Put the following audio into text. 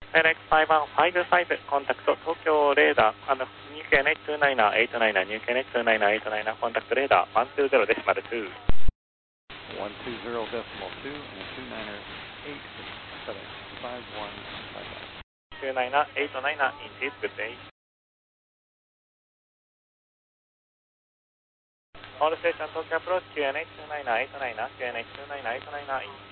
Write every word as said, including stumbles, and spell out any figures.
エルエックスごいちご、コンタクト、東京レーダー、あの、ニューケーエヌエイトにーはちきゅう、ニューケーエヌエイトにーはちきゅう、コンタクトレーダー、いちにーゼロデシマルに。 いちにーゼロデシマルに and two niner eight seven five one five five. two niner eight niner, indeed, good day. All station Tokyo approach, Q N H two niner eight niner, Q N H two niner eight niner,